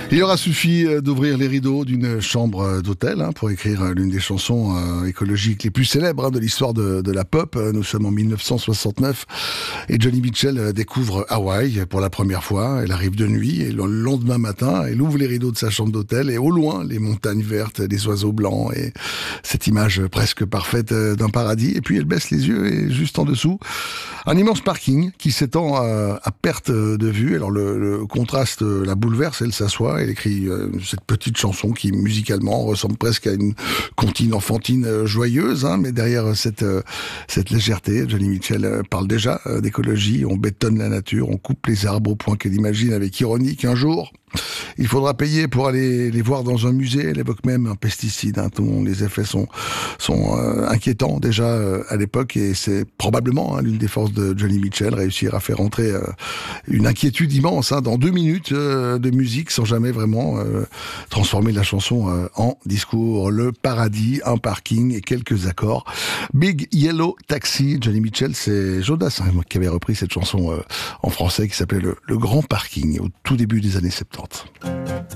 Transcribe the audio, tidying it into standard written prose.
Il aura suffi d'ouvrir les rideaux d'une chambre d'hôtel pour écrire l'une des chansons écologiques les plus célèbres de l'histoire de la pop. Nous sommes en 1969 et Joni Mitchell découvre Hawaï pour la première fois. Elle arrive de nuit et le lendemain matin, elle ouvre les rideaux de sa chambre d'hôtel et au loin, les montagnes vertes, les oiseaux blancs et cette image presque parfaite d'un paradis. Et puis elle baisse les yeux et juste en dessous, un immense parking qui s'étend à perte de vue. Alors le contraste la bouleverse, elle s'assoit. Elle écrit cette petite chanson qui musicalement ressemble presque à une comptine enfantine joyeuse, mais derrière cette légèreté, Joni Mitchell parle déjà d'écologie. On bétonne la nature, on coupe les arbres au point qu'elle imagine avec ironie qu'un jour il faudra payer pour aller les voir dans un musée. Elle évoque même un pesticide dont les effets sont inquiétants déjà à l'époque, et c'est probablement l'une des forces de Joni Mitchell, réussir à faire entrer une inquiétude immense dans 2 minutes de musique sans jamais vraiment transformer la chanson en discours. Le paradis, un parking et quelques accords. Big Yellow Taxi, Joni Mitchell, c'est Jonas qui avait repris cette chanson en français qui s'appelait le Grand Parking au tout début des années 70.